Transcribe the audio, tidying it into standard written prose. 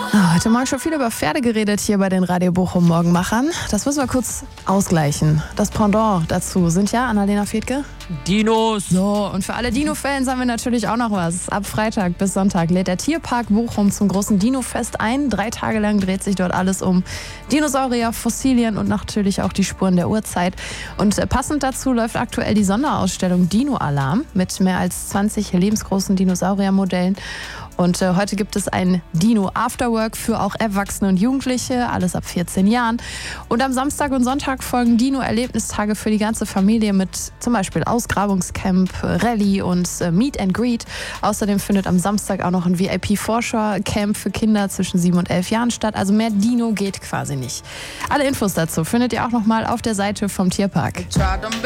Heute Morgen schon viel über Pferde geredet hier bei den Radio Bochum Morgenmachern. Das müssen wir kurz ausgleichen. Das Pendant dazu sind ja, Annalena Fedke? Dinos. So, und für alle Dino-Fans haben wir natürlich auch noch was. Ab Freitag bis Sonntag lädt der Tierpark Bochum zum großen Dino-Fest ein. 3 Tage lang dreht sich dort alles um Dinosaurier, Fossilien und natürlich auch die Spuren der Urzeit. Und passend dazu läuft aktuell die Sonderausstellung Dino-Alarm mit mehr als 20 lebensgroßen Dinosauriermodellen. Und heute gibt es ein Dino-Afterwork für auch Erwachsene und Jugendliche, alles ab 14 Jahren. Und am Samstag und Sonntag folgen Dino-Erlebnistage für die ganze Familie mit zum Beispiel Ausgrabungscamp, Rallye und Meet and Greet. Außerdem findet am Samstag auch noch ein VIP-Forscher-Camp für Kinder zwischen 7 und 11 Jahren statt. Also mehr Dino geht quasi nicht. Alle Infos dazu findet ihr auch noch mal auf der Seite vom Tierpark.